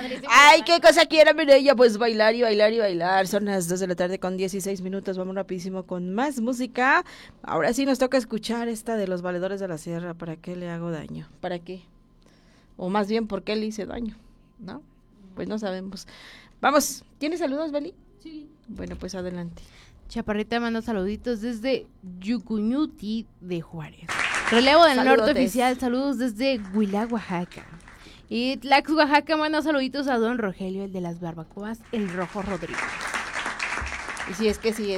padrísimo. Ay, qué cosa quiera Mireya, pues bailar y bailar y bailar. Son las 2 de la tarde con 16 minutos. Vamos rapidísimo con más música. Ahora sí nos toca escuchar esta de los valedores de la sierra. ¿Para qué le hago daño? ¿Para qué? O más bien, ¿por qué le hice daño? ¿No? Pues no sabemos. Vamos, ¿tienes saludos, Beli? Sí. Bueno, pues adelante. Chaparrita manda saluditos desde Yucuñuti de Juárez. Relevo del Saludotes. norte oficial, saludos desde Huila, Oaxaca. Y Tlax, Oaxaca manda saluditos a don Rogelio, el de las barbacoas, el Rojo Rodrigo. Y si es que sí,